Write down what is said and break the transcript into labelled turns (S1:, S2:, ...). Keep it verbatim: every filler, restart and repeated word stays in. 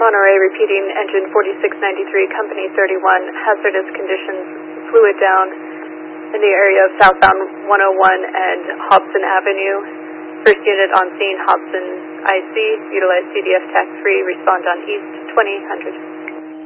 S1: Monterey repeating engine forty-six ninety-three, company thirty-one, hazardous conditions, fluid down in the area of southbound one oh one and Hobson Avenue. First unit on scene, Hobson I C, utilize C D F TAC three, respond on east twenty hundred.